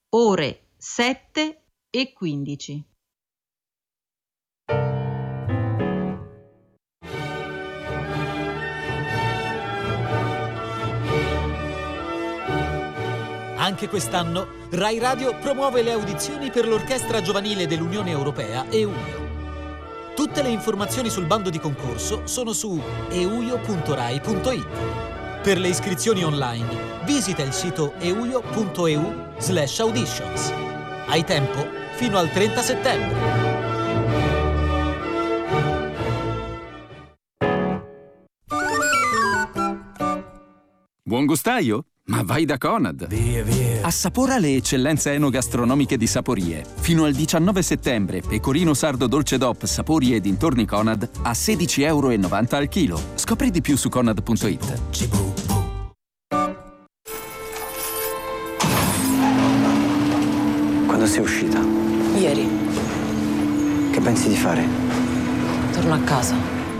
ore 7:15. Anche quest'anno Rai Radio promuove le audizioni per l'Orchestra Giovanile dell'Unione Europea EUIO. Tutte le informazioni sul bando di concorso sono su euio.rai.it. Per le iscrizioni online visita il sito euio.eu/auditions. Hai tempo fino al 30 settembre. Buon gustaio? Ma vai da Conad! Via, via! Assapora le eccellenze enogastronomiche di Saporie. Fino al 19 settembre, pecorino sardo dolce DOP Sapori e dintorni Conad a €16,90 al chilo. Scopri di più su conad.it. Quando sei uscita? Ieri. Che pensi di fare? Torno a casa.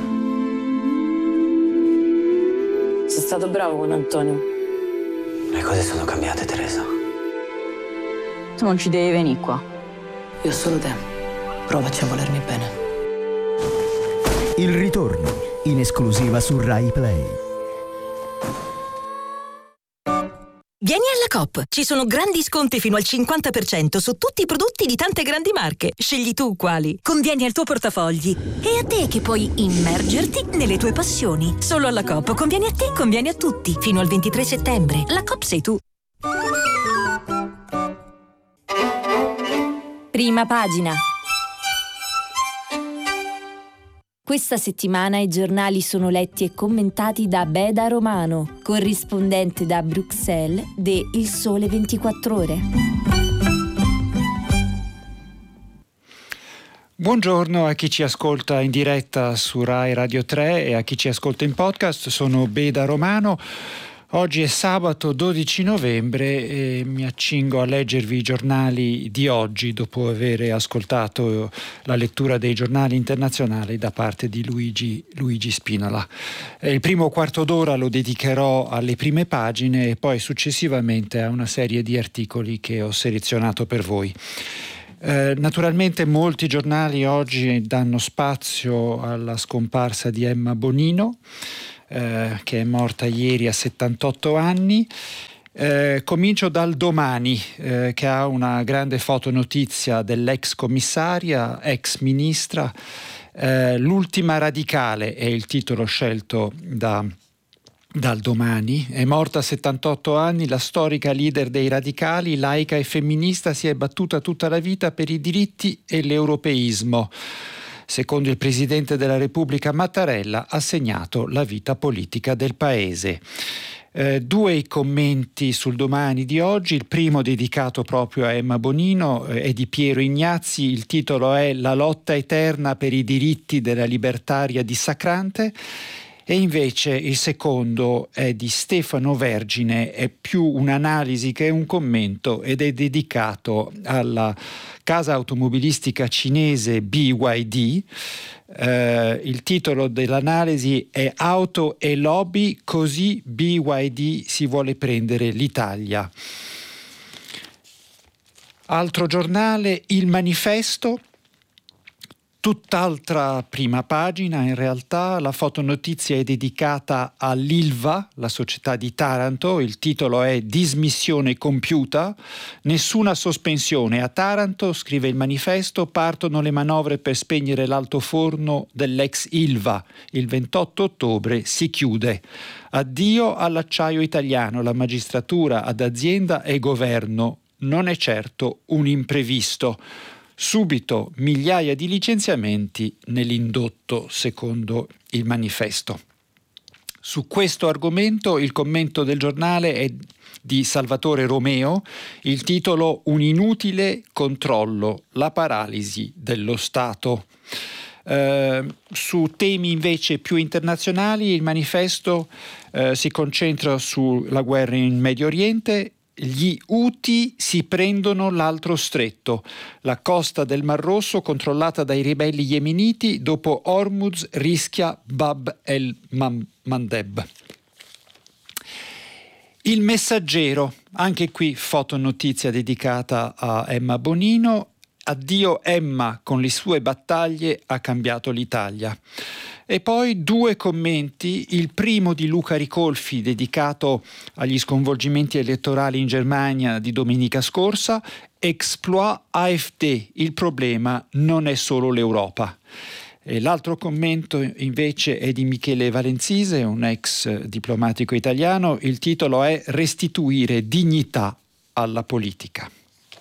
Sei stato bravo con Antonio. Le cose sono cambiate, Teresa. Tu non ci devi venire qua. Io ho solo te. Provaci a volermi bene. Il ritorno, in esclusiva su Rai Play. Vieni alla Coop, ci sono grandi sconti fino al 50% su tutti i prodotti di tante grandi marche. Scegli tu quali. Convieni al tuo portafogli. E a te che puoi immergerti nelle tue passioni. Solo alla Coop convieni a te, convieni a tutti. Fino al 23 settembre. La Coop sei tu. Prima pagina. Questa settimana i giornali sono letti e commentati da Beda Romano, corrispondente da Bruxelles de Il Sole 24 Ore. Buongiorno a chi ci ascolta in diretta su Rai Radio 3 e a chi ci ascolta in podcast. Sono Beda Romano. Oggi è sabato 12 novembre e mi accingo a leggervi i giornali di oggi dopo aver ascoltato la lettura dei giornali internazionali da parte di Luigi Spinola. Il primo quarto d'ora lo dedicherò alle prime pagine e poi successivamente a una serie di articoli che ho selezionato per voi. Naturalmente molti giornali oggi danno spazio alla scomparsa di Emma Bonino, che è morta ieri a 78 anni. Comincio dal Domani, che ha una grande fotonotizia dell'ex commissaria, ex ministra. L'ultima radicale è il titolo scelto dal Domani. È morta a 78 anni, la storica leader dei radicali, laica e femminista, si è battuta tutta la vita per i diritti e l'europeismo. Secondo il Presidente della Repubblica Mattarella, ha segnato la vita politica del Paese. Due i commenti sul Domani di oggi, il primo dedicato proprio a Emma Bonino, è di Piero Ignazzi, il titolo è La lotta eterna per i diritti della libertaria dissacrante. E invece il secondo è di Stefano Vergine, è più un'analisi che un commento ed è dedicato alla casa automobilistica cinese BYD. Il titolo dell'analisi è Auto e lobby, così BYD si vuole prendere l'Italia. Altro giornale, Il Manifesto. Tutt'altra prima pagina, in realtà la fotonotizia è dedicata all'Ilva, la società di Taranto, il titolo è Dismissione compiuta, nessuna sospensione a Taranto, scrive il Manifesto, partono le manovre per spegnere l'altoforno dell'ex Ilva, il 28 ottobre si chiude. Addio all'acciaio italiano, la magistratura ad azienda e governo, non è certo un imprevisto. Subito migliaia di licenziamenti nell'indotto, secondo il Manifesto. Su questo argomento il commento del giornale è di Salvatore Romeo, il titolo Un inutile controllo, la paralisi dello Stato. Su temi invece più internazionali il Manifesto si concentra sulla guerra in Medio Oriente. Gli Houthi si prendono l'altro stretto, la costa del Mar Rosso controllata dai ribelli yemeniti, dopo Hormuz rischia Bab el-Mandeb. Il Messaggero, anche qui fotonotizia dedicata a Emma Bonino. Addio Emma, con le sue battaglie ha cambiato l'Italia. E poi 2 commenti, il primo di Luca Ricolfi dedicato agli sconvolgimenti elettorali in Germania di domenica scorsa, Exploit AfD, il problema non è solo l'Europa. E l'altro commento invece è di Michele Valenzise, un ex diplomatico italiano, il titolo è Restituire dignità alla politica.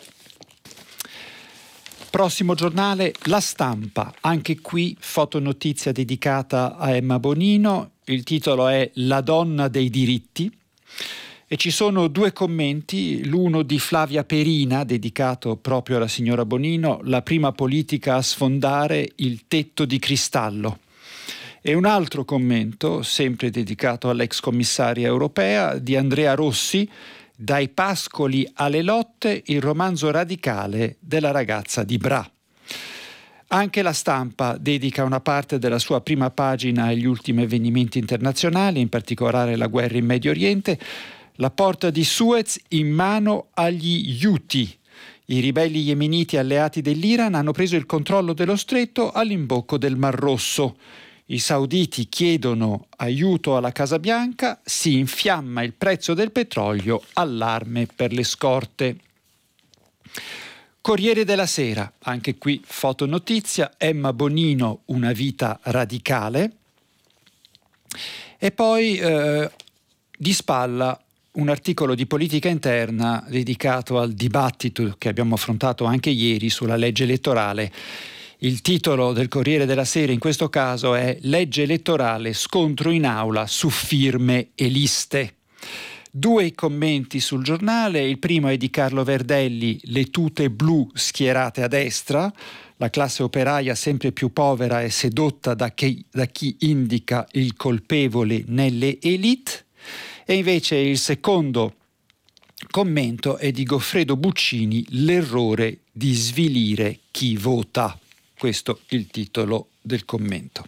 Prossimo giornale, La Stampa, anche qui fotonotizia dedicata a Emma Bonino, il titolo è La donna dei diritti e ci sono 2 commenti, l'uno di Flavia Perina dedicato proprio alla signora Bonino, la prima politica a sfondare il tetto di cristallo, e un altro commento sempre dedicato all'ex commissaria europea di Andrea Rossi, Dai pascoli alle lotte, il romanzo radicale della ragazza di Bra. Anche La Stampa dedica una parte della sua prima pagina agli ultimi avvenimenti internazionali, in particolare la guerra in Medio Oriente, la porta di Suez in mano agli Houthi. I ribelli yemeniti alleati dell'Iran hanno preso il controllo dello stretto all'imbocco del Mar Rosso. I sauditi chiedono aiuto alla Casa Bianca, si infiamma il prezzo del petrolio, allarme per le scorte. Corriere della Sera, anche qui fotonotizia, Emma Bonino, una vita radicale. E poi di spalla un articolo di politica interna dedicato al dibattito che abbiamo affrontato anche ieri sulla legge elettorale. Il titolo del Corriere della Sera in questo caso è Legge elettorale, scontro in aula su firme e liste. 2 commenti sul giornale, il primo è di Carlo Verdelli, le tute blu schierate a destra, la classe operaia sempre più povera e sedotta da chi indica il colpevole nelle elite, e invece il secondo commento è di Goffredo Buccini, l'errore di svilire chi vota. Questo è il titolo del commento.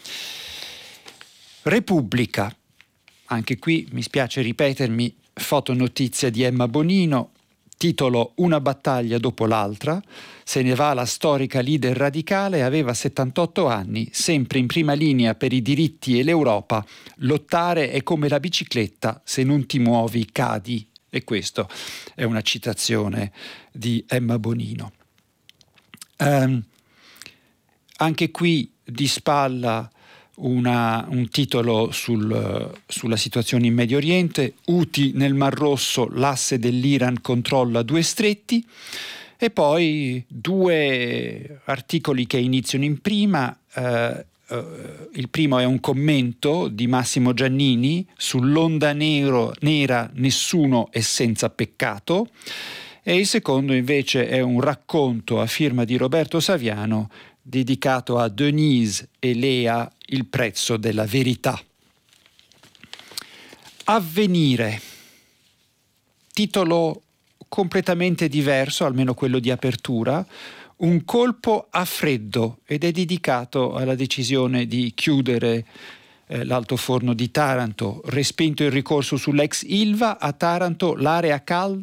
Repubblica, anche qui mi spiace ripetermi, fotonotizia di Emma Bonino, titolo Una battaglia dopo l'altra, se ne va la storica leader radicale, aveva 78 anni, sempre in prima linea per i diritti e l'Europa, lottare è come la bicicletta, se non ti muovi cadi. E questo è una citazione di Emma Bonino. Anche qui di spalla un titolo sulla situazione in Medio Oriente, Houthi nel Mar Rosso, l'asse dell'Iran controlla 2 stretti, e poi 2 articoli che iniziano in prima. Il primo è un commento di Massimo Giannini sull'onda nera nessuno è senza peccato, e il secondo invece è un racconto a firma di Roberto Saviano dedicato a Denise e Lea, il prezzo della verità. Avvenire, titolo completamente diverso, almeno quello di apertura, un colpo a freddo, ed è dedicato alla decisione di chiudere l'altoforno di Taranto, respinto il ricorso sull'ex Ilva, a Taranto l'area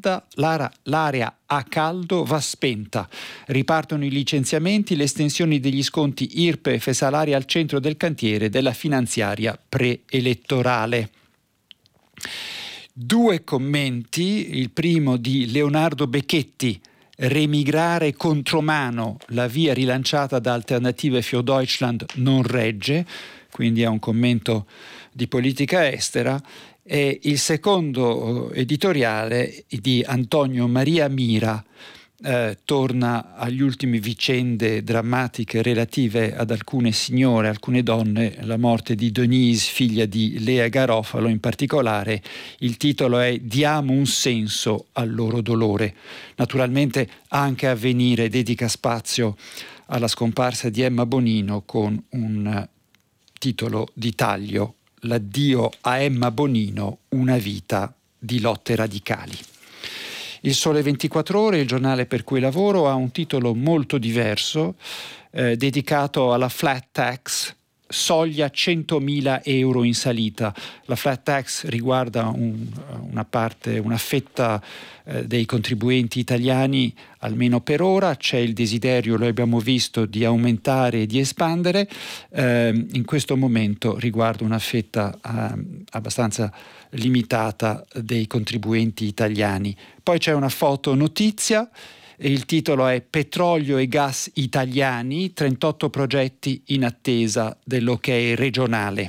a caldo va spenta, ripartono i licenziamenti, le estensioni degli sconti IRPEF e salari al centro del cantiere della finanziaria preelettorale. 2 commenti, il primo di Leonardo Becchetti, remigrare contromano, la via rilanciata da Alternative für Deutschland non regge, quindi è un commento di politica estera, e il secondo editoriale di Antonio Maria Mira torna agli ultimi vicende drammatiche relative ad alcune signore, alcune donne, la morte di Denise, figlia di Lea Garofalo in particolare. Il titolo è Diamo un senso al loro dolore. Naturalmente anche Avvenire dedica spazio alla scomparsa di Emma Bonino con un titolo di taglio: L'addio a Emma Bonino, una vita di lotte radicali. Il Sole 24 Ore, il giornale per cui lavoro, ha un titolo molto diverso, dedicato alla flat tax, soglia 100.000 euro in salita. La flat tax riguarda una fetta dei contribuenti italiani, almeno per ora. C'è il desiderio, lo abbiamo visto, di aumentare e di espandere. In questo momento riguarda una fetta abbastanza limitata dei contribuenti italiani. Poi c'è una fotonotizia. Il titolo è Petrolio e gas italiani, 38 progetti in attesa dell'ok regionale.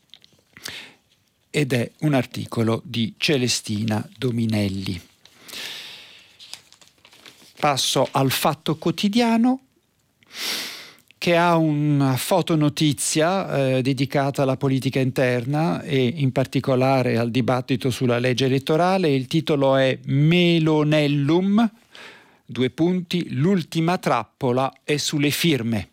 Ed è un articolo di Celestina Dominelli. Passo al Fatto Quotidiano, che ha una fotonotizia dedicata alla politica interna e in particolare al dibattito sulla legge elettorale. Il titolo è Melonellum, l'ultima trappola è sulle firme.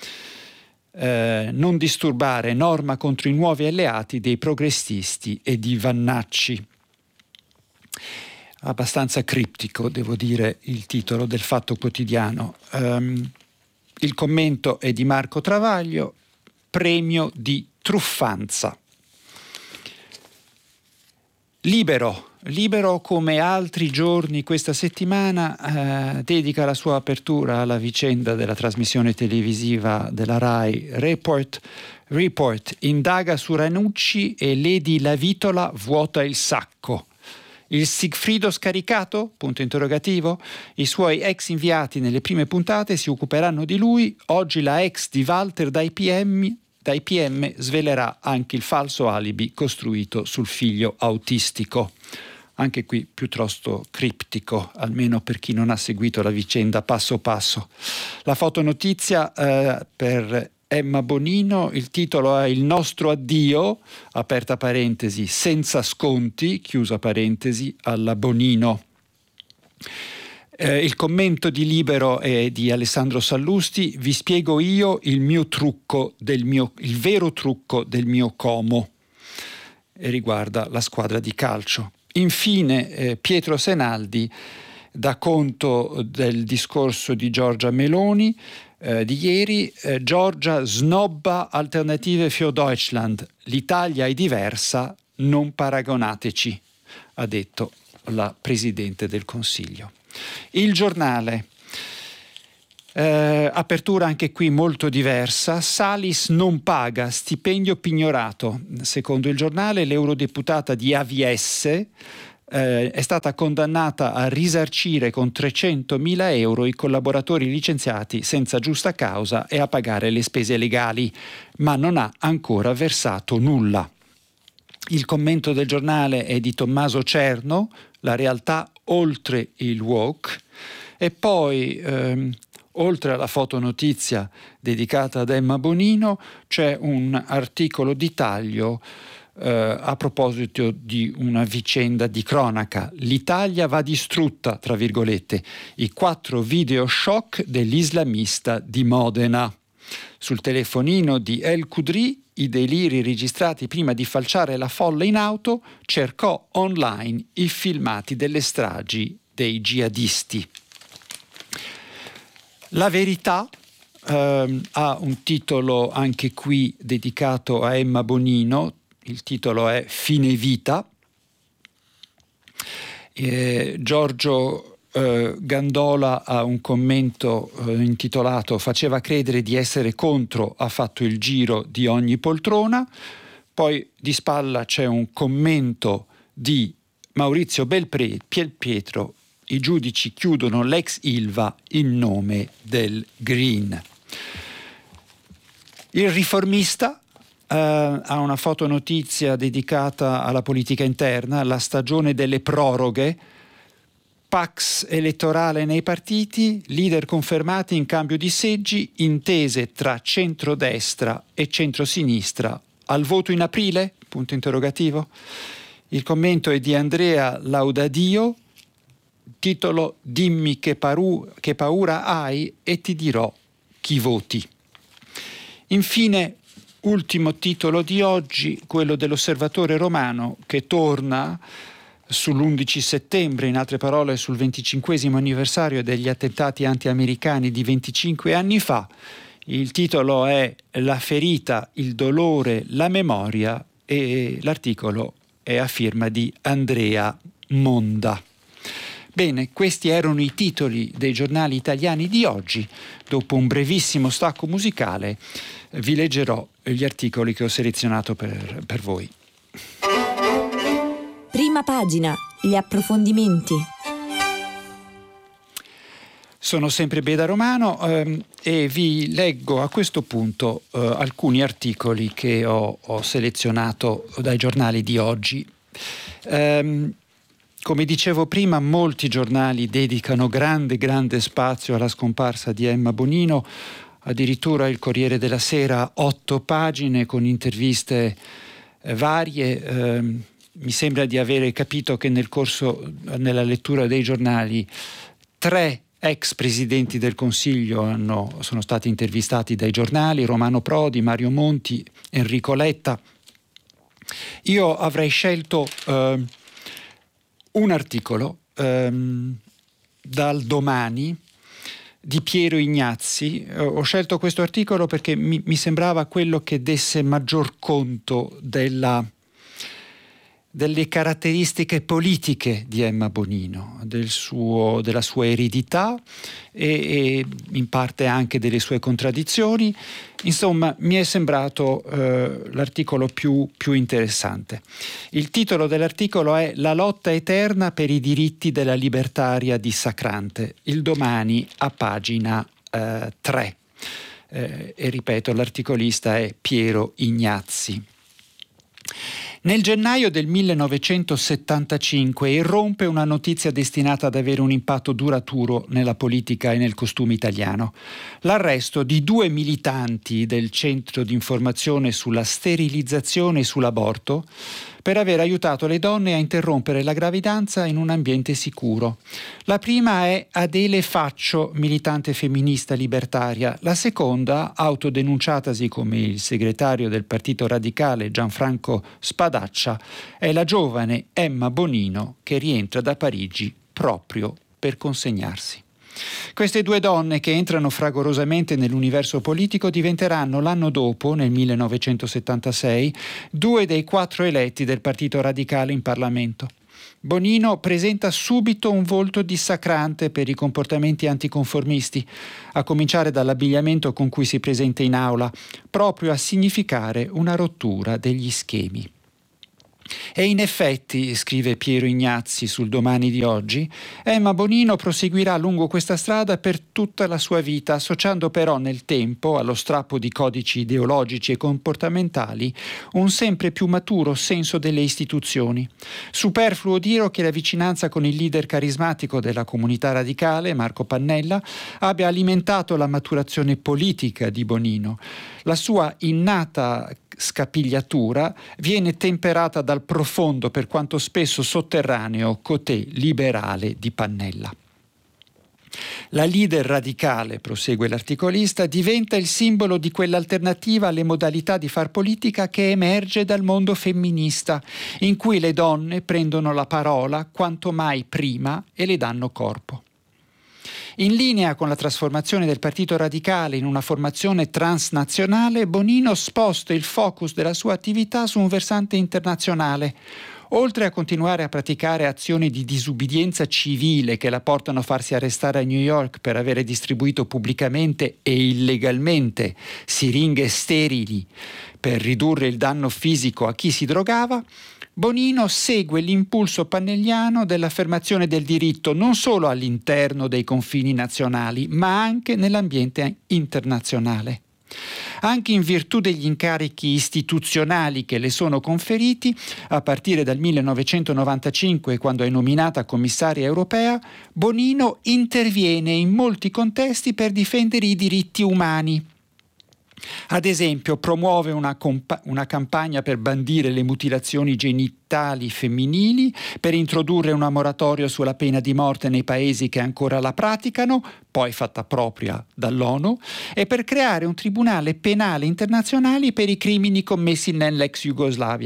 Non disturbare, norma contro i nuovi alleati dei progressisti e di Vannacci. Abbastanza criptico, devo dire, il titolo del Fatto Quotidiano. Il commento è di Marco Travaglio, premio di truffanza. Libero, come altri giorni questa settimana, dedica la sua apertura alla vicenda della trasmissione televisiva della Rai Report indaga su Ranucci e Lady Lavitola vuota il sacco. Il Sigfrido scaricato? Punto interrogativo. I suoi ex inviati nelle prime puntate si occuperanno di lui. Oggi la ex di Walter dai PM svelerà anche il falso alibi costruito sul figlio autistico. Anche qui piuttosto criptico, almeno per chi non ha seguito la vicenda passo passo. La fotonotizia per Emma Bonino, il titolo è Il nostro addio, aperta parentesi, senza sconti, chiusa parentesi, alla Bonino. Il commento di Libero è di Alessandro Sallusti. Vi spiego io il vero trucco del mio Como, e riguarda la squadra di calcio. Infine Pietro Senaldi dà conto del discorso di Giorgia Meloni di ieri. Giorgia snobba Alternative für Deutschland. L'Italia è diversa, non paragonateci, ha detto la Presidente del Consiglio. Il Giornale, apertura anche qui molto diversa. Salis non paga, stipendio pignorato. Secondo il Giornale, l'eurodeputata di AVS è stata condannata a risarcire con 300.000 euro i collaboratori licenziati senza giusta causa e a pagare le spese legali, ma non ha ancora versato nulla. Il commento del Giornale è di Tommaso Cerno, La realtà oltre il woke, e poi oltre alla fotonotizia dedicata ad Emma Bonino c'è un articolo di taglio a proposito di una vicenda di cronaca. L'Italia va distrutta, tra virgolette, i 4 video shock dell'islamista di Modena. Sul telefonino di El Khudri, i deliri registrati prima di falciare la folla in auto, cercò online i filmati delle stragi dei jihadisti. La Verità ha un titolo anche qui dedicato a Emma Bonino. Il titolo è Fine vita. Giorgio Gandola ha un commento intitolato Faceva credere di essere contro, ha fatto il giro di ogni poltrona. Poi di spalla c'è un commento di Maurizio Belpietro. I giudici chiudono l'ex Ilva in nome del Green. Il Riformista ha una fotonotizia dedicata alla politica interna, la stagione delle proroghe, pax elettorale nei partiti, leader confermati in cambio di seggi, intese tra centrodestra e centrosinistra. Al voto in aprile? Punto interrogativo. Il commento è di Andrea Laudadio, titolo Dimmi che paura hai e ti dirò chi voti. Infine, ultimo titolo di oggi, quello dell'Osservatore Romano, che torna sull'11 settembre, in altre parole sul 25° anniversario degli attentati anti-americani di 25 anni fa. Il titolo è La ferita, il dolore, la memoria e l'articolo è a firma di Andrea Monda. Bene, questi erano i titoli dei giornali italiani di oggi. Dopo un brevissimo stacco musicale vi leggerò gli articoli che ho selezionato per voi. Prima pagina, gli approfondimenti. Sono sempre Beda Romano e vi leggo a questo punto alcuni articoli che ho selezionato dai giornali di oggi. Come dicevo prima, molti giornali dedicano grande spazio alla scomparsa di Emma Bonino, addirittura il Corriere della Sera 8 pagine con interviste varie. Mi sembra di avere capito che nella lettura dei giornali 3 ex presidenti del Consiglio sono stati intervistati dai giornali: Romano Prodi, Mario Monti, Enrico Letta. Io avrei scelto un articolo dal Domani di Piero Ignazzi. Ho scelto questo articolo perché mi sembrava quello che desse maggior conto delle caratteristiche politiche di Emma Bonino, della sua eredità e in parte anche delle sue contraddizioni. Insomma, mi è sembrato l'articolo più interessante. Il titolo dell'articolo è La lotta eterna per i diritti della libertaria dissacrante. Il Domani a pagina 3. E ripeto, l'articolista è Piero Ignazzi. Nel gennaio del 1975 irrompe una notizia destinata ad avere un impatto duraturo nella politica e nel costume italiano. L'arresto di 2 militanti del Centro di Informazione sulla Sterilizzazione e sull'Aborto per aver aiutato le donne a interrompere la gravidanza in un ambiente sicuro. La prima è Adele Faccio, militante femminista libertaria. La seconda, autodenunciatasi come il segretario del Partito Radicale Gianfranco Spadaccia, è la giovane Emma Bonino che rientra da Parigi proprio per consegnarsi. Queste 2 donne che entrano fragorosamente nell'universo politico diventeranno l'anno dopo, nel 1976, 2 dei 4 eletti del Partito Radicale in Parlamento. Bonino presenta subito un volto dissacrante per i comportamenti anticonformisti, a cominciare dall'abbigliamento con cui si presenta in aula, proprio a significare una rottura degli schemi. E in effetti, scrive Piero Ignazzi sul Domani di oggi, Emma Bonino proseguirà lungo questa strada per tutta la sua vita, associando però nel tempo, allo strappo di codici ideologici e comportamentali, un sempre più maturo senso delle istituzioni. Superfluo dire che la vicinanza con il leader carismatico della comunità radicale, Marco Pannella, abbia alimentato la maturazione politica di Bonino. La sua innata scapigliatura viene temperata dal profondo, per quanto spesso sotterraneo, cotè liberale di Pannella. La leader radicale, prosegue l'articolista, diventa il simbolo di quell'alternativa alle modalità di far politica che emerge dal mondo femminista, in cui le donne prendono la parola quanto mai prima e le danno corpo. In linea con la trasformazione del Partito Radicale in una formazione transnazionale, Bonino sposta il focus della sua attività su un versante internazionale. Oltre a continuare a praticare azioni di disubbidienza civile che la portano a farsi arrestare a New York per avere distribuito pubblicamente e illegalmente siringhe sterili per ridurre il danno fisico a chi si drogava, Bonino segue l'impulso pannelliano dell'affermazione del diritto non solo all'interno dei confini nazionali, ma anche nell'ambiente internazionale. Anche in virtù degli incarichi istituzionali che le sono conferiti, a partire dal 1995, quando è nominata commissaria europea, Bonino interviene in molti contesti per difendere i diritti umani. Ad esempio, promuove una campagna per bandire le mutilazioni genitali femminili, per introdurre una moratoria sulla pena di morte nei paesi che ancora la praticano, poi fatta propria dall'ONU, e per creare un tribunale penale internazionale per i crimini commessi nell'ex Jugoslavia.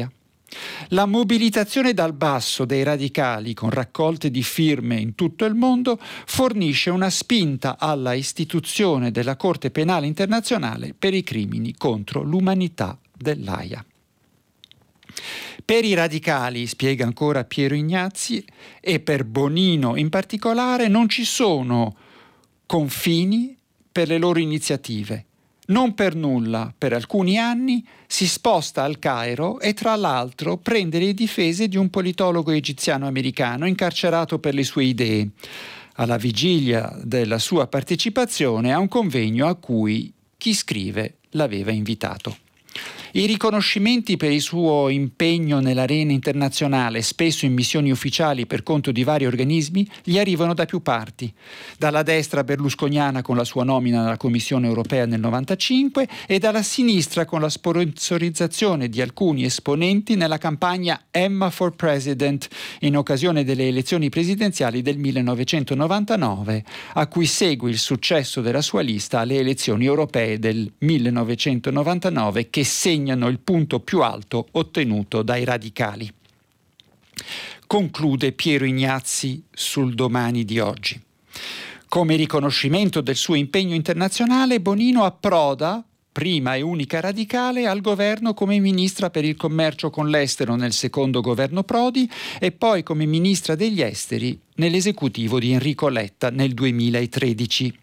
La mobilitazione dal basso dei radicali con raccolte di firme in tutto il mondo fornisce una spinta alla istituzione della Corte Penale Internazionale per i crimini contro l'umanità dell'Aia. Per i radicali, spiega ancora Piero Ignazzi, e per Bonino in particolare, non ci sono confini per le loro iniziative. Non per nulla, per alcuni anni, si sposta al Cairo e tra l'altro prende le difese di un politologo egiziano-americano incarcerato per le sue idee, alla vigilia della sua partecipazione a un convegno a cui chi scrive l'aveva invitato. I riconoscimenti per il suo impegno nell'arena internazionale, spesso in missioni ufficiali per conto di vari organismi, gli arrivano da più parti. Dalla destra berlusconiana con la sua nomina alla Commissione europea nel 1995 e dalla sinistra con la sponsorizzazione di alcuni esponenti nella campagna Emma for President in occasione delle elezioni presidenziali del 1999, a cui segue il successo della sua lista alle elezioni europee del 1999 che segnano il punto più alto ottenuto dai radicali. Conclude Piero Ignazzi sul Domani di oggi. Come riconoscimento del suo impegno internazionale, Bonino approda, prima e unica radicale, al governo come ministra per il commercio con l'estero nel secondo governo Prodi e poi come ministra degli esteri nell'esecutivo di Enrico Letta nel 2013.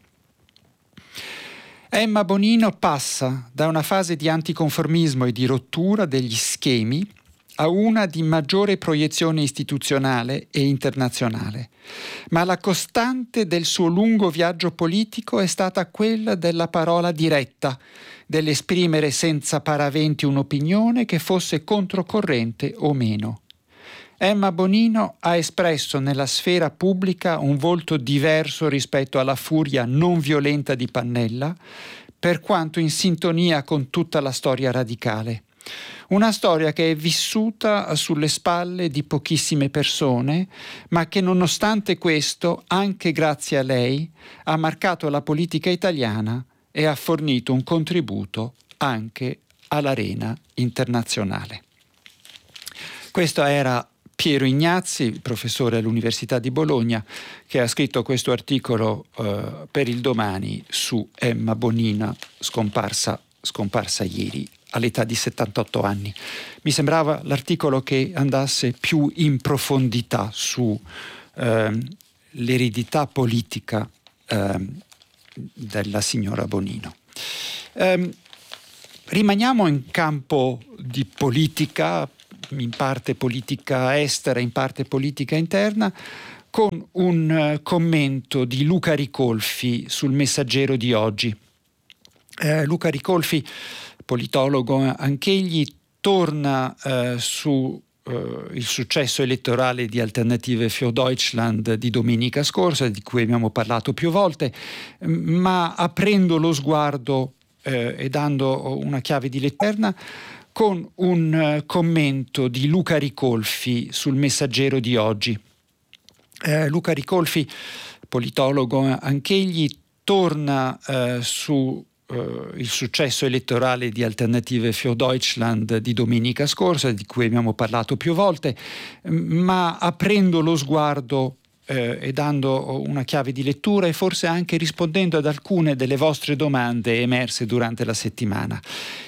Emma Bonino passa da una fase di anticonformismo e di rottura degli schemi a una di maggiore proiezione istituzionale e internazionale. Ma la costante del suo lungo viaggio politico è stata quella della parola diretta, dell'esprimere senza paraventi un'opinione che fosse controcorrente o meno. Emma Bonino ha espresso nella sfera pubblica un volto diverso rispetto alla furia non violenta di Pannella, per quanto in sintonia con tutta la storia radicale. Una storia che è vissuta sulle spalle di pochissime persone, ma che nonostante questo, anche grazie a lei, ha marcato la politica italiana e ha fornito un contributo anche all'arena internazionale. Questo era Piero Ignazzi, professore all'Università di Bologna, che ha scritto questo articolo per il Domani su Emma Bonino, scomparsa ieri all'età di 78 anni. Mi sembrava l'articolo che andasse più in profondità su l'eredità politica della signora Bonino. Rimaniamo in campo di politica, in parte politica estera, in parte politica interna, con un commento di Luca Ricolfi sul Messaggero di oggi. Luca Ricolfi, politologo anch'egli, torna su il successo elettorale di Alternative für Deutschland di domenica scorsa, di cui abbiamo parlato più volte, ma aprendo lo sguardo e dando una chiave di letterna con un commento di Luca Ricolfi sul Messaggero di oggi. Luca Ricolfi, politologo anch'egli, torna su il successo elettorale di Alternative für Deutschland di domenica scorsa, di cui abbiamo parlato più volte, ma aprendo lo sguardo e dando una chiave di lettura e forse anche rispondendo ad alcune delle vostre domande emerse durante la settimana.